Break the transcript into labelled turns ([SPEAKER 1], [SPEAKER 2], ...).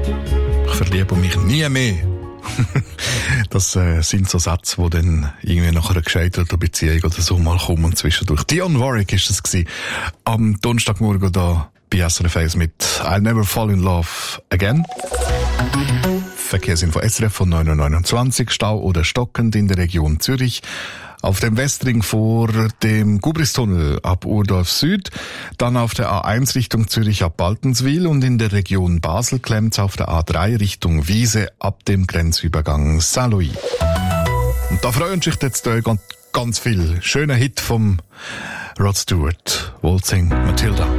[SPEAKER 1] Ich verliebe mich nie mehr. Das sind so Sätze, die dann irgendwie nach einer gescheiterten Beziehung oder so mal kommen und zwischendurch. Dionne Warwick ist es gewesen. Am Donnerstagmorgen da bei SRF 1 mit I'll Never Fall in Love Again. Verkehrsinfo SRF von 9.29 Uhr. Stau oder stockend in der Region Zürich. Auf dem Westring vor dem Gubristunnel ab Urdorf Süd, dann auf der A1 Richtung Zürich ab Baltenswil und in der Region Basel klemmt's auf der A3 Richtung Wiese ab dem Grenzübergang Saint-Louis. Und da freuen sich jetzt ganz viel. Schöner Hit vom Rod Stewart, Waltzing Matilda.